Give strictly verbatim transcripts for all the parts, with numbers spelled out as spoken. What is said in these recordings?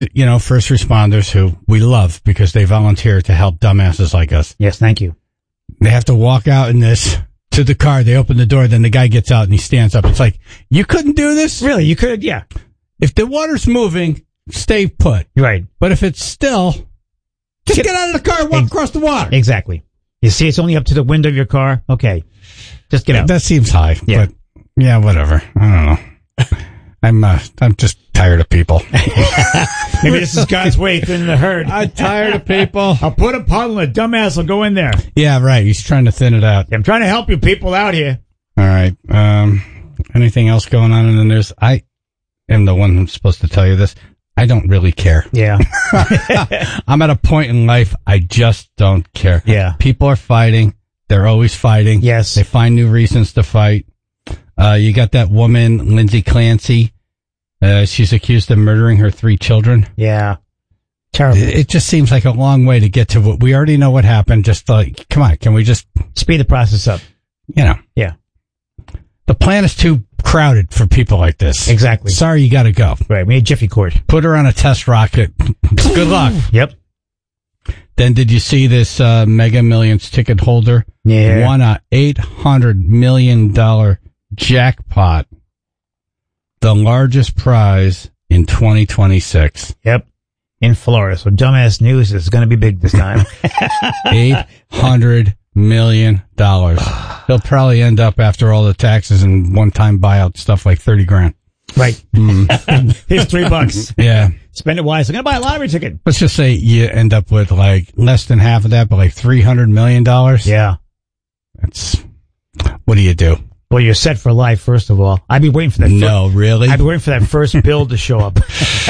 you know, first responders who we love because they volunteer to help dumbasses like us. Yes, thank you. They have to walk out in this to the car. They open the door. Then the guy gets out and he stands up. It's like, you couldn't do this? Really? You could? Yeah. If the water's moving, stay put. Right. But if it's still, just get, get out of the car and walk ex- across the water. Exactly. You see it's only up to the window of your car? Okay. Just get out. That seems high. Yeah. But yeah, whatever. I don't know. I'm uh, I'm just tired of people. Maybe this is God's way thin the herd. I'm tired of people. I'll put a puddle and a dumbass will go in there. Yeah, right. He's trying to thin it out. I'm trying to help you people out here. All right. Um, anything else going on in the news? I am the one who's supposed to tell you this. I don't really care. Yeah. I'm at a point in life I just don't care. Yeah. People are fighting. They're always fighting. Yes. They find new reasons to fight. Uh, you got that woman, Lindsay Clancy. Uh, she's accused of murdering her three children. Yeah. Terrible. It, it just seems like a long way to get to what we already know what happened. Just like, come on, can we just speed the process up? You know. Yeah. The plan is too crowded for people like this. Exactly. Sorry, you got to go. Right. We need Jiffy Cord. Put her on a test rocket. Good luck. Yep. Then did you see this uh, Mega Millions ticket holder? Yeah. Won a eight hundred million dollars jackpot. The largest prize in twenty twenty-six. Yep. In Florida. So dumbass news is going to be big this time. eight hundred million dollars. He'll probably end up after all the taxes and one-time buyout stuff like thirty grand. Right. Mm. Here's three bucks. Yeah. Spend it wisely. I'm going to buy a lottery ticket. Let's just say you end up with like less than half of that, but like three hundred million dollars. Yeah. That's, what do you do? Well, you're set for life, first of all. I'd be waiting for that. No, fir- really? I'd be waiting for that first bill to show up.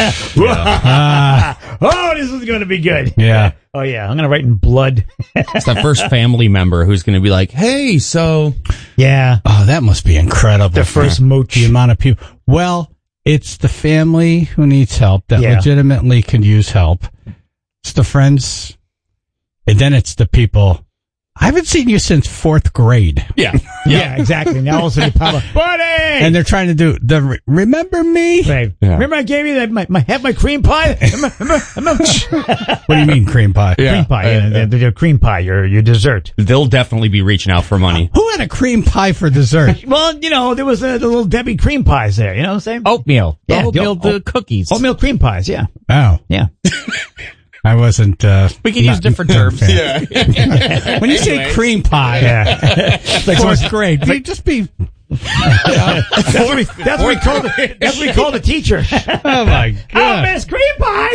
uh, oh, this is going to be good. Yeah. Oh, yeah. I'm going to write in blood. It's that first family member who's going to be like, hey, so. Yeah. Oh, that must be incredible. The first mooch. The amount of people. Well, it's the family who needs help that Yeah. legitimately could use help. It's the friends. And then it's the people. I haven't seen you since fourth grade. Yeah. Yeah, yeah exactly. Now all of a sudden you pop up, buddy! And they're trying to do the, remember me? Right. Yeah. Remember I gave you that, my, my, have my cream pie? Remember, remember, remember? What do you mean cream pie? Yeah. Cream pie, yeah, yeah. The, the cream pie, your, your dessert. They'll definitely be reaching out for money. Who had a cream pie for dessert? Well, you know, there was uh, the little Debbie cream pies there, you know what I'm saying? Oatmeal. Yeah, oatmeal, the, the cookies. Oatmeal cream pies, yeah. Oh. Yeah. I wasn't, uh... We can use different terms. Yeah. When you say anyway. Cream pie, yeah. like fourth grade, you just be... that's what we, that's what we call the, that's what we call the teacher. Oh my God. Oh, Miss Cream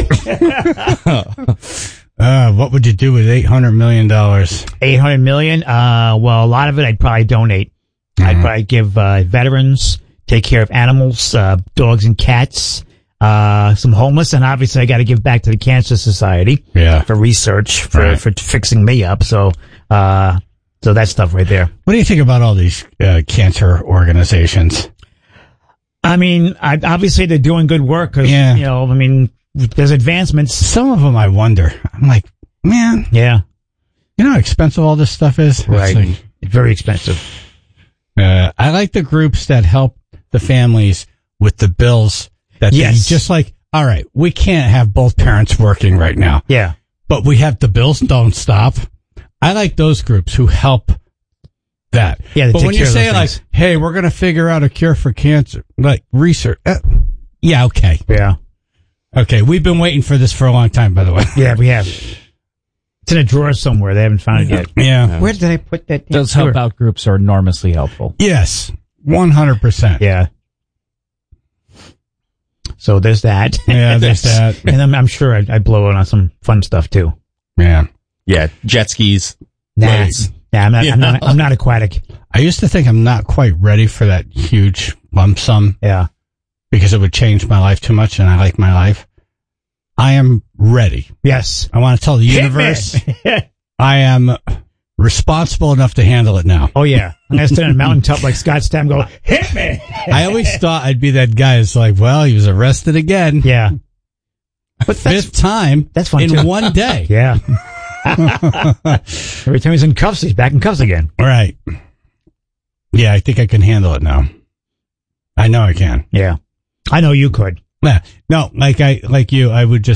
Pie! uh, what would you do with eight hundred million dollars? eight hundred million dollars? Uh, well, a lot of it I'd probably donate. Mm-hmm. I'd probably give, uh, veterans, take care of animals, uh, dogs and cats. Uh, some homeless, and obviously I got to give back to the Cancer Society. Yeah. For research, for, right. for fixing me up. So, uh, so that stuff right there. What do you think about all these, uh, cancer organizations? I mean, I, obviously they're doing good work because, yeah. you know, I mean, there's advancements. Some of them I wonder. I'm like, man. Yeah. You know how expensive all this stuff is? Right. It's like, very expensive. Uh, I like the groups that help the families with the bills. That yes. They, just like, all right, we can't have both parents working right now. Yeah. But we have the bills don't stop. I like those groups who help that. Yeah. But when you say like, hey, we're going to figure out a cure for cancer, like research. Uh, yeah. Okay. Yeah. Okay. We've been waiting for this for a long time, by the way. Yeah, we have. It's in a drawer somewhere. They haven't found it yet. Yeah. Where did I put that? Those help drawer? Out groups are enormously helpful. Yes. one hundred percent. Yeah. So there's that. Yeah, there's that. And I'm, I'm sure I, I blow it on some fun stuff too. Yeah. Yeah. Jet skis. Nah, right. nah I'm, not, yeah. I'm not. I'm not aquatic. I used to think I'm not quite ready for that huge lump sum. Yeah. Because it would change my life too much, and I like my life. I am ready. Yes. I want to tell the universe I am responsible enough to handle it now. Oh, yeah. I'm going to stand on a mountaintop like Scott Stapp and go, hit me! I always thought I'd be that guy who's like, well, he was arrested again. Yeah. But fifth time that's fun in too. one day. Yeah. Every time he's in cuffs, he's back in cuffs again. Right. Yeah, I think I can handle it now. I know I can. Yeah. I know you could. Yeah. No, like I, like you, I would just